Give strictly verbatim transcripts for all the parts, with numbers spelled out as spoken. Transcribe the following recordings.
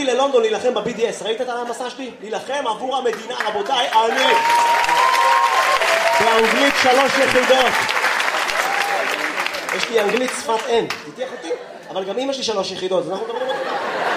ללונדון להילחם ב-בי די אס, ראית את המסע שלי? להילחם עבור המדינה, רבותיי, אני באנגלית שלוש יחידות. יש לי אנגלית שפת אם, תתייח אותי? אבל גם אמא שלי שלוש יחידות, אז אנחנו מדברים אותי.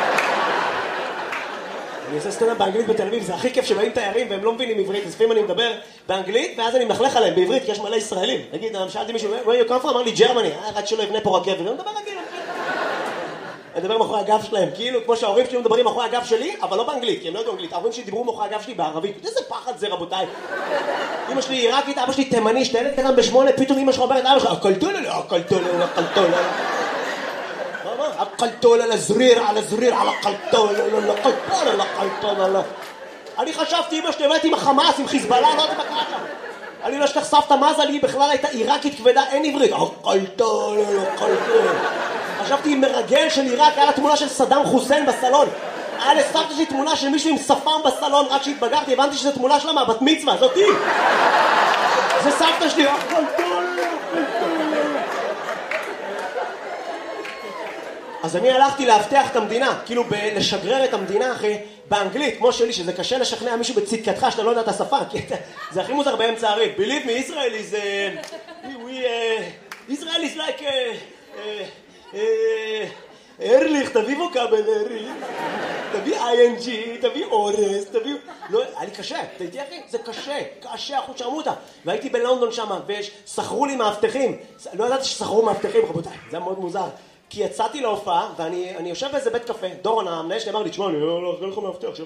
אני עושה סטנדאפ באנגלית בתל אביב, זה הכי כיף שבאים תיירים והם לא מבינים עברית, אז לפעמים אני מדבר באנגלית ואז אני מלכלך עליהם בעברית, כי יש מלא ישראלים. נגיד, שאלתי מישהו, where you come from? אמר לי, Germany, רק שלא יבנה פה רכבת, ואני מדבר רגיל. אני מדבר מאחורי הגב שלהם, כאילו כמו שההורים שלי מדברים מאחורי הגב שלי, אבל לא באנגלית, כי הם לא יודעים אנגלית. ההורים שלי דיברו מאחורי הגב שלי בערבית. איזה פחד זה, רבותיי. אמא שלי עיראקית, אבא שלי תימני, שתלד קטן בשמונה, פתאום אמא שלך אומרת, אבא שלך, הקלטולה, הקלטולה, הקלטולה. הקלטולה לזריר, על הזריר, על הקלטולה, הקלטולה, הקלטולה. אני חשבתי, אמא שלי באמת עם החמאס, עם חיזבאללה, לא יודעת מה קרה שם. אני לא אשכח סבתא מזל, היא בכלל הייתה עיראקית כבדה, אין עברית. הקלטולה, הקלטולה. חשבתי עם מרגל של עיראק, היה לה תמונה של סדאם חוסיין בסלון. היה לסבתא שלי תמונה של מישהו עם שפם בסלון, רק שהתבגרתי, הבנתי שזו תמונה שלה מהבת מצווה, זאת היא. זה סבתא שלי, אז אני הלכתי להבטח את המדינה, כאילו לשגרר את המדינה, אחי, באנגלית, כמו שלי, שזה קשה לשכנע מישהו בצדקתך שאתה לא יודע את השפה, כי זה הכי מוזר באמצע הריב. Believe me, Israel is... we... Israel is like... ארליך, תביא ווקאבל, ארליך, תביא איי אן ג'י, תביא אורס, תביא... לא, היה לי קשה, אתה איתי אחי? זה קשה, קשה, אחוז שרמוטה. והייתי בלונדון שם, ושכרו לי מאבטחים. לא ידעתי ששכרו מאבטחים, רבותיי, זה היה מאוד מוזר. כי יצאתי להופעה, ואני יושב באיזה בית קפה, דורון המנהל שלי אמר לי, תשמע, אני לא הולך לך מאבטח.